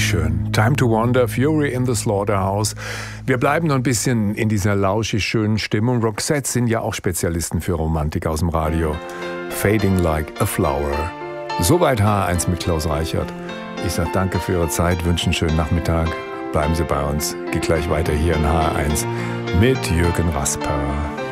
schön. Time to Wander, Fury in the Slaughterhouse. Wir bleiben noch ein bisschen in dieser lauschig schönen Stimmung. Roxette sind ja auch Spezialisten für Romantik aus dem Radio. Fading Like a Flower. Soweit H1 mit Klaus Reichert. Ich sage danke für Ihre Zeit, wünsche einen schönen Nachmittag. Bleiben Sie bei uns. Geht gleich weiter hier in H1 mit Jürgen Rasper.